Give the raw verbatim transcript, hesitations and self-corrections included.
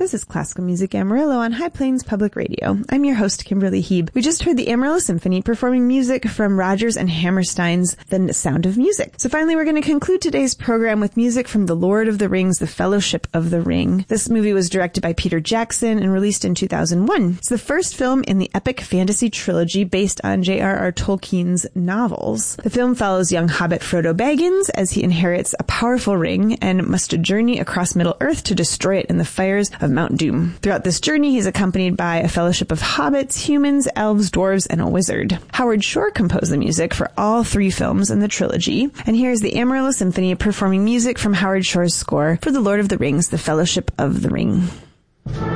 This is Classical Music Amarillo on High Plains Public Radio. I'm your host, Kimberly Heeb. We just heard the Amarillo Symphony performing music from Rodgers and Hammerstein's The Sound of Music. So finally, we're going to conclude today's program with music from The Lord of the Rings, The Fellowship of the Ring. This movie was directed by Peter Jackson and released in two thousand one. It's the first film in the epic fantasy trilogy based on J R R Tolkien's novels. The film follows young hobbit Frodo Baggins as he inherits a powerful ring and must journey across Middle-earth to destroy it in the fires of Mount Doom. Throughout this journey, he's accompanied by a fellowship of hobbits, humans, elves, dwarves, and a wizard. Howard Shore composed the music for all three films in the trilogy, and here's the Amarillo Symphony performing music from Howard Shore's score for The Lord of the Rings, The Fellowship of the Ring.